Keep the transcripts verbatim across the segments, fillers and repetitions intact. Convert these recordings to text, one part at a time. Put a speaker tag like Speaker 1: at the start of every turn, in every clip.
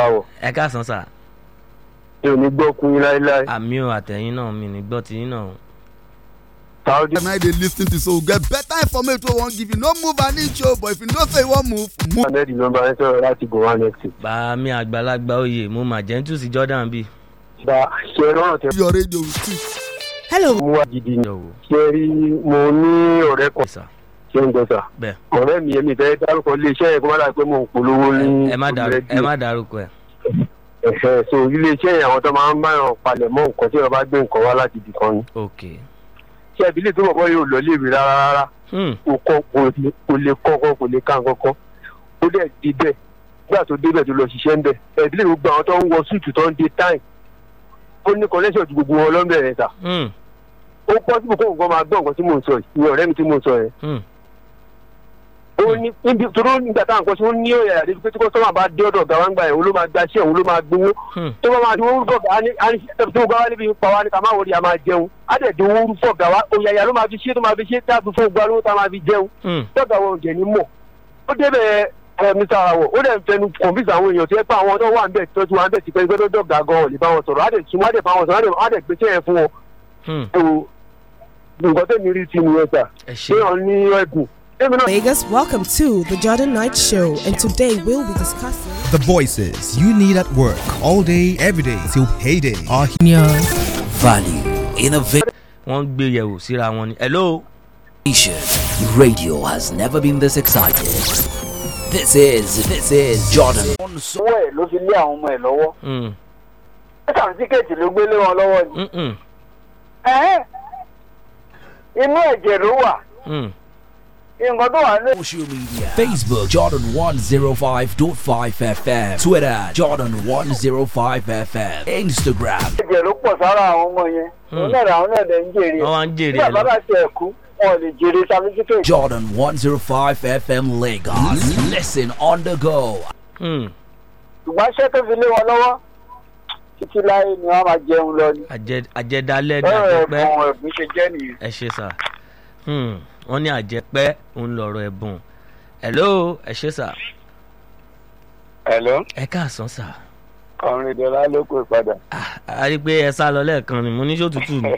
Speaker 1: Lawọ̀.
Speaker 2: ẹ káàsán sà.
Speaker 1: mi ò ní gbọ́ kun yín láéláé.
Speaker 2: àmì ò àtẹ̀yìn náà mi ní gbọ́ tiyín náà.
Speaker 1: Saudi.
Speaker 3: Now they listen to so get better information we won't give you. No move an inch, oh, but if you don't say you won't move, move.
Speaker 1: Ahmed nọmba ẹ sọ̀rọ̀ láti go one next.
Speaker 2: bá mi àgbàlagbà oyè mo mà jẹ́ ń tù sí Jordan bí.
Speaker 1: Gba ṣe rán tẹ.
Speaker 3: Your radio will speak.
Speaker 4: Hello.
Speaker 1: Mo wá gidi ni.
Speaker 2: Yọ̀wò.
Speaker 1: Ṣé rí mo ní ọ̀rẹ́ kan
Speaker 2: sà.
Speaker 1: ṣé ń gbọ́ sà.
Speaker 2: bẹ́ẹ̀.
Speaker 1: ọ̀rẹ́ mi èmi fẹ́ dárúkọ iléeṣẹ́ yẹn kó má dà pé mò ń polówó ní.
Speaker 2: ẹ má dárúkọ ẹ má dárúkọ ẹ.
Speaker 1: ẹ̀fẹ̀ so iléeṣẹ́ yẹn àwọn tó máa ń bá yàn palẹ̀ mọ́ nǹkan tí wọ́n bá gbé nǹkan wá láti ibì kan ni.
Speaker 2: ok.
Speaker 1: ṣé ìbílẹ̀ tó bọ̀ yóò lọ léèwé rárá rárá.
Speaker 2: Hmm.
Speaker 1: kò kọ́ kò lè kọ́kọ́ kò lè ká nǹkan ó dẹ̀ di bẹ́ẹ̀ nígbà tó débẹ̀ tó lọ ṣiṣẹ́ ń bẹ̀ ìbílẹ̀ gbogbo àwọn tó ń wọ súùtù tó ń dé táì ó ní connection ju gbogbo wọn lọ́nbẹ̀rẹ̀ ta.
Speaker 2: Hmm.
Speaker 1: ó pọ́ síbò kó nǹkan máa gbọ́ nǹkan tí mò ń sọ yìí ìyẹn ọ̀rẹ́ mi tí mò ń sọ yẹn.
Speaker 2: Hmm.
Speaker 1: ó ní níbi tóró nígbà táwọn kan tí wọ́n ní òyà àdébí pé tí kọ́sọ́mà bá dé ọ̀dọ̀ ọ̀gá wa ń gbà yẹn òun ló máa gba iṣẹ́ òun ló máa gbowó.
Speaker 2: Hmm.
Speaker 1: tó bá máa di owó rúfọ̀ gà á ní tó gbá wá níbi pa wá ní ká má wọlé a máa jẹun á dẹ̀ di owó rúfọ̀ gà wá òyàyà ló máa fi ṣe tó máa fi ṣe táàbù fún gbá lówó tá máa fi jẹun.
Speaker 2: Hmm.
Speaker 1: tọ́gà wọn ò jẹ̀ ní mọ̀ ó débẹ̀ ẹ mr Arawọ ó dẹ̀ ń fẹnu kọ̀ǹfìsì àwọn èèyàn tó yẹ pé àwọn tó wà ń bẹ̀ tó ti wà ń bẹ̀ ti pẹ́ gbẹ́dọ̀ dọ̀gà gan ọ̀ lè bá wọn sọ̀rọ̀ á dẹ̀ súnmọ́ á dẹ̀ bá wọn sọ̀rọ̀ á dẹ̀ gbéṣẹ́ yẹn fún wọn.
Speaker 2: Hmm.
Speaker 1: nǹkan tẹ̀mí rí sí nìyẹn sà
Speaker 2: ẹ ṣe.
Speaker 1: ṣé wọn ní ẹ̀bùn.
Speaker 4: Vegas, welcome to the Jordan Night Show, and today we'll be discussing
Speaker 5: The voices you need at work all day, every day till payday are here.
Speaker 6: Value, innovation,
Speaker 2: wọ́n ń gbé yẹ̀wò síra wọn ni. hello.
Speaker 6: radio has never been this excited. This is, this is Jordan.
Speaker 1: owó ẹ̀ ló fi lé àwọn ọmọ ẹ̀ lọ́wọ́.
Speaker 2: Hmm.
Speaker 1: sàtífíkẹ́ẹ̀tì ló gbé lé wọn lọ́wọ́ ni.
Speaker 2: Hmm.
Speaker 1: ẹ̀hẹ́n inú ẹ̀jẹ̀ ló wà
Speaker 2: Hmm.
Speaker 1: nǹkan tó wà ní.
Speaker 6: Social media. Facebook, Jordan one oh five point five F M. Twitter, Jordan one oh five F M. Instagram.
Speaker 1: ẹ̀jẹ̀ ló pọ̀ sára àwọn ọmọ yẹn. òun náà àwọn náà lè ń jèrè.
Speaker 2: wọ́n wá ń jèrè
Speaker 1: bí
Speaker 2: ẹ
Speaker 1: bàbá
Speaker 2: lọ.
Speaker 1: bá ti ẹ̀kú wọn ò lè jèrè sàtífíkẹ́ẹ̀tì.
Speaker 6: Jordan one oh five F M Lagos. Listen on the go.
Speaker 2: Hmm.
Speaker 1: ṣùgbọ́n iṣẹ́ tó fi lé wọn lọ́wọ́ títí láyé ni wọ́n máa jẹun lọ ni.
Speaker 2: àjẹ àjẹdálẹ́ ní
Speaker 1: bẹ́ẹ̀
Speaker 2: àjẹpẹ́.
Speaker 1: ẹ̀bùn ẹ̀bùn ṣe jẹ́ nìyẹn.
Speaker 2: ẹ ṣe sà. Hmm. wọ́n ní àjẹpẹ́ òun lọ̀rọ̀ ẹ̀bùn. hello ẹ ṣe sà.
Speaker 1: Hello,
Speaker 2: ẹ káàsán sà.
Speaker 1: ọ̀rìn ìdọ̀lá ló pè padà.
Speaker 2: Ah, a rí i pé ẹ sá lọ lẹ́ẹ̀kan ni mo ní sótútù ni.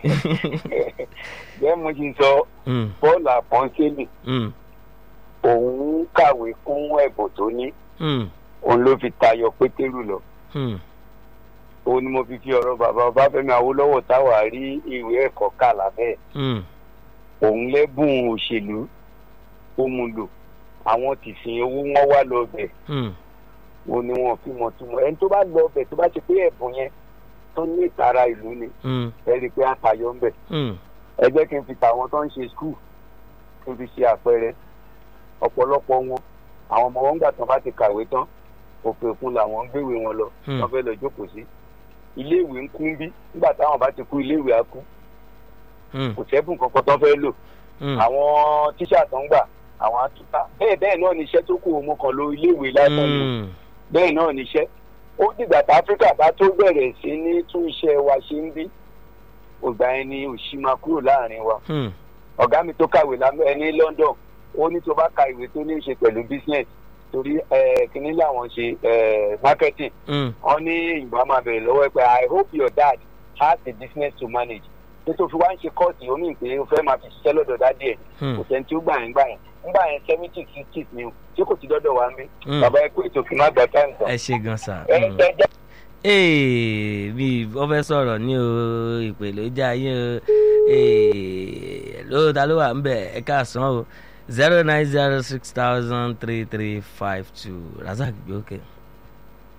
Speaker 1: bẹ́ẹ̀ mo ti sọ
Speaker 2: Hmm.
Speaker 1: bọ́ọ̀lù àpọ́nsẹ́lì
Speaker 2: Hmm.
Speaker 1: òun kàwé fún ẹ̀bùn tó ní
Speaker 2: Hmm.
Speaker 1: òun ló fi tayọ pétérù lọ.
Speaker 2: Hmm.
Speaker 1: òun ni mo fi fi ọ̀rọ̀ bàbá Ọbáfẹ́mi Awólọ́wọ̀ táwa rí ìwé ẹ̀kọ́ kà lábẹ́ ẹ̀.
Speaker 2: Hmm.
Speaker 1: òun lẹ́bùn òṣèlú ó mu lò àwọn tìsín owó wọn wá lọ bẹ̀
Speaker 2: Hmm.
Speaker 1: òun ni wọn fi mọ̀ túmọ̀ ẹni tó bá lọ bẹ̀ tó bá ṣe pé ẹ̀bùn yẹn tó ní ìtara ìlú ni
Speaker 2: Hmm.
Speaker 1: ẹ rí i pé àtàyọ ń bẹ̀.
Speaker 2: Hmm.
Speaker 1: ẹ jẹ́ kí n fi tàwọn tó ń ṣe skul kí n fi ṣe àpẹẹrẹ ọ̀pọ̀lọpọ̀ wọn àwọn ọmọ wọn gbà tán bá ti kàwé tán òkè òkun làwọn ń gbéwèé wọn lọ
Speaker 2: Hmm.
Speaker 1: wọn fẹ́ lọ jókòó sí iléèwé ń kún bí nígbà táwọn bá ti kú iléèwé á kú
Speaker 2: Hmm.
Speaker 1: kò sẹ́bùn kankan tán fẹ́ lò
Speaker 2: Hmm.
Speaker 1: àwọn tíṣà tó ń gbà àwọn àtúntà bẹ́ẹ̀ bẹ́ẹ̀ náà níṣẹ́ tó kù òun kan ló iléèwé lásán ni
Speaker 2: Hmm.
Speaker 1: bẹ́ẹ̀ náà níṣẹ́ ó dìgbà tá áfíríkà bá tó bẹ̀rẹ̀ sí ní tún iṣẹ́ wa ṣe ń bí ògbà yẹn ni òṣì máa kúrò láàrin wa.
Speaker 2: Hmm.
Speaker 1: ọ̀gá mi tó kàwé lámẹ́ ní London ó ní tó bá ka ìwé tó ní í ṣe pẹ̀lú business torí kínní làwọn ṣe marketing
Speaker 2: Hmm.
Speaker 1: wọ́n ní ìgbà máa bẹ̀rẹ̀ lọ́wọ́ ẹ pé I hope your dad has a business to manage tó tó fi wá ń ṣe kọ́ọ̀tì omi ìpè ó fẹ́ máa fi ṣiṣẹ́ lọ́dọ̀ dádì ẹ̀
Speaker 2: Hmm.
Speaker 1: kò sẹ́ni tí ó gbà yẹn gbà yẹn ńgbà yẹn seventy sixty ni o tí kò ti dọ́dọ̀ wá ń bí
Speaker 2: Hmm.
Speaker 1: bàbá ẹ pé ètò kì í má gbà táìmù
Speaker 2: ẹ
Speaker 1: kan.
Speaker 2: ṣe gan sà.
Speaker 1: ẹ
Speaker 2: Hmm.
Speaker 1: ẹ jẹ́
Speaker 2: ee bí wọ́n fẹ́ sọ̀rọ̀ ní o ìpè ló já yín o ee ló ta ló wà ń bẹ̀ ẹ káàsán o zero nine zero six thousand three three five two Razak gbé òkè.